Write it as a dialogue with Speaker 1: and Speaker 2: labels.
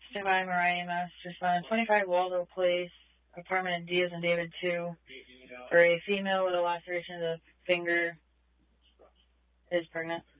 Speaker 1: Stand by, Mariah EMS. Respond 25 Waldo Place, apartment D as in David 2, for a female with a laceration of the finger is pregnant.